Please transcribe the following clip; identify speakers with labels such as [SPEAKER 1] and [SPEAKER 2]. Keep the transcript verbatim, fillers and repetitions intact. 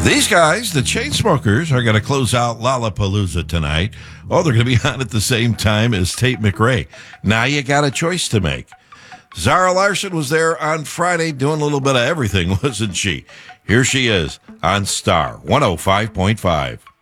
[SPEAKER 1] These guys, the Chainsmokers, are going to close out Lollapalooza tonight. Oh, they're going to be on at the same time as Tate McRae. Now you got a choice to make. Zara Larsson was there on Friday doing a little bit of everything, wasn't she? Here she is on Star one oh five point five.